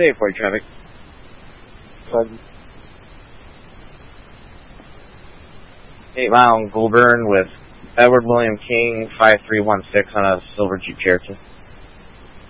Say for you, traffic. Eight mile on Goulburn with Edward William King 5316 on a silver Jeep Cherokee.